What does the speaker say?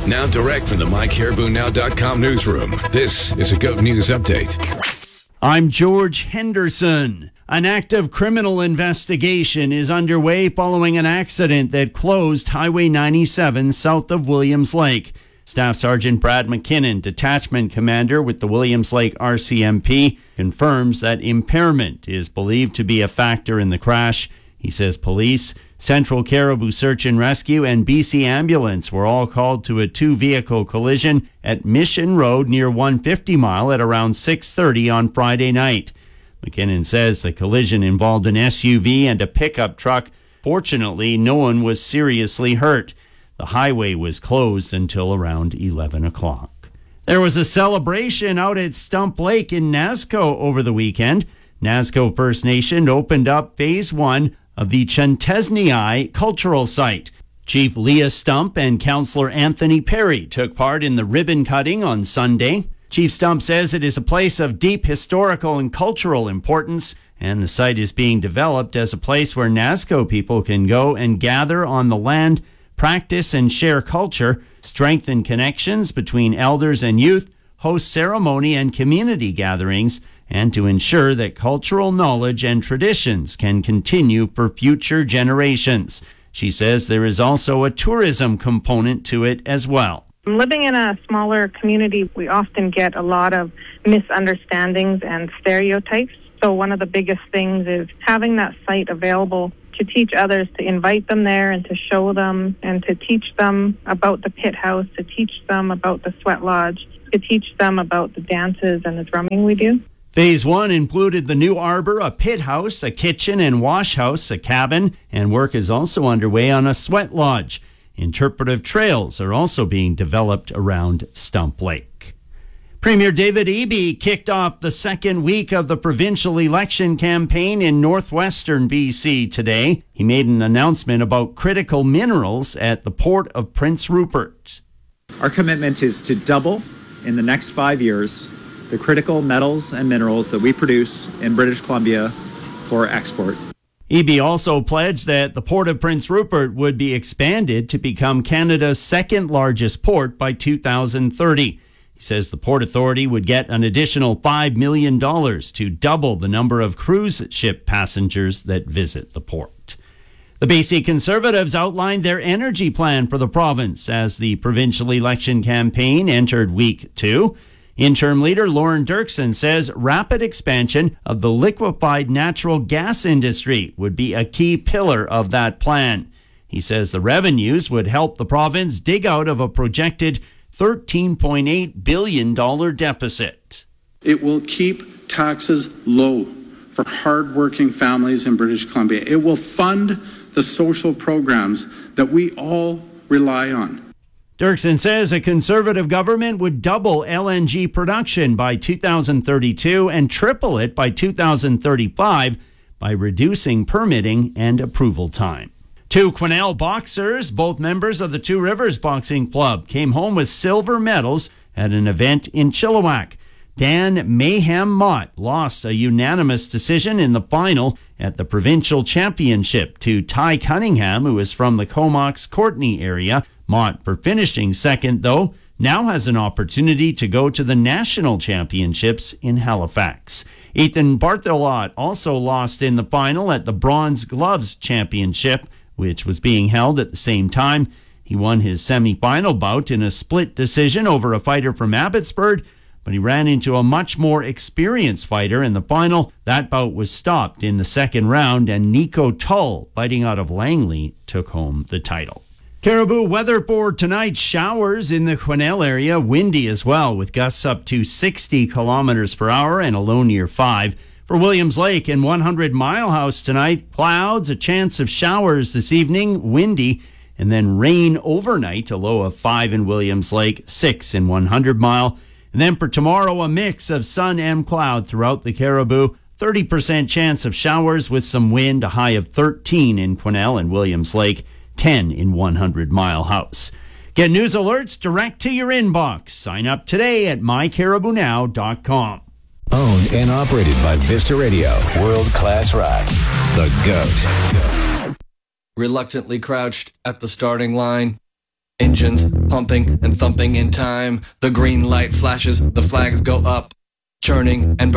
Now direct from the MyCaribouNow.com newsroom, this is a GOAT News Update. I'm George Henderson. An active criminal investigation is underway following an accident that closed Highway 97 south of Williams Lake. Staff Sergeant Brad McKinnon, detachment commander with the Williams Lake RCMP, confirms that impairment is believed to be a factor in the crash. He says police, Central Caribou Search and Rescue, and BC Ambulance were all called to a two-vehicle collision at Mission Road near 150 Mile at around 6:30 on Friday night. McKinnon says the collision involved an SUV and a pickup truck. Fortunately, no one was seriously hurt. The highway was closed until around 11 o'clock. There was a celebration out at Stump Lake in Nasco over the weekend. Nasco First Nation opened up Phase 1 of the Chantesnii Cultural Site. Chief Leah Stump and Councillor Anthony Perry took part in the ribbon cutting on Sunday. Chief Stump says it is a place of deep historical and cultural importance, and the site is being developed as a place where Nasco people can go and gather on the land, practice and share culture, strengthen connections between elders and youth, host ceremony and community gatherings, and to ensure that cultural knowledge and traditions can continue for future generations. She says there is also a tourism component to it as well. Living in a smaller community, we often get a lot of misunderstandings and stereotypes. So one of the biggest things is having that site available to teach others, to invite them there and to show them and to teach them about the pit house, to teach them about the sweat lodge, to teach them about the dances and the drumming we do. Phase 1 included the new arbor, a pit house, a kitchen and wash house, a cabin, and work is also underway on a sweat lodge. Interpretive trails are also being developed around Stump Lake. Premier David Eby kicked off the second week of the provincial election campaign in northwestern BC today. He made an announcement about critical minerals at the Port of Prince Rupert. Our commitment is to double in the next 5 years the critical metals and minerals that we produce in British Columbia for export. Eby also pledged that the Port of Prince Rupert would be expanded to become Canada's second largest port by 2030. He says the Port Authority would get an additional $5 million to double the number of cruise ship passengers that visit the port. The BC Conservatives outlined their energy plan for the province as the provincial election campaign entered week 2. Interim leader Lauren Dirksen says rapid expansion of the liquefied natural gas industry would be a key pillar of that plan. He says the revenues would help the province dig out of a projected $13.8 billion deficit. It will keep taxes low for hardworking families in British Columbia. It will fund the social programs that we all rely on. Dirksen says a Conservative government would double LNG production by 2032 and triple it by 2035 by reducing permitting and approval time. 2 Quesnel boxers, both members of the Two Rivers Boxing Club, came home with silver medals at an event in Chilliwack. Dan Mayhem Mott lost a unanimous decision in the final at the provincial championship to Ty Cunningham, who is from the Comox-Courtenay area. Mott, for finishing second, though, now has an opportunity to go to the national championships in Halifax. Ethan Barthelot also lost in the final at the Bronze Gloves Championship, which was being held at the same time. He won his semi-final bout in a split decision over a fighter from Abbotsford, but he ran into a much more experienced fighter in the final. That bout was stopped in the second round, and Nico Tull, fighting out of Langley, took home the title. Caribou weather for tonight: showers in the Quesnel area, windy as well, with gusts up to 60 kilometers per hour and a low near 5. For Williams Lake and 100 Mile House tonight, clouds, a chance of showers this evening, windy, and then rain overnight, a low of 5 in Williams Lake, 6 in 100 Mile. And then for tomorrow, a mix of sun and cloud throughout the Caribou. 30% chance of showers with some wind, a high of 13 in Quesnel and Williams Lake, 10 in 100 Mile House. Get news alerts direct to your inbox. Sign up today at mycaribounow.com. Owned and operated by Vista Radio. World-class rock. The GOAT. Reluctantly crouched at the starting line, Engines pumping and thumping in time. The green light flashes, the flags go up, churning and